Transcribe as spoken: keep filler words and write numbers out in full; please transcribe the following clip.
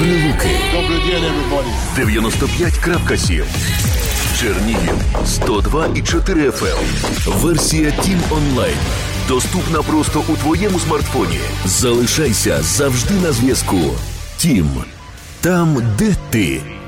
Прилуки дев'яносто п'ять крапка сім, Чернігів сто два і чотири еф ем. Версія Тім онлайн доступна просто у твоєму смартфоні. Залишайся завжди на зв'язку. Тім. Там, де ти.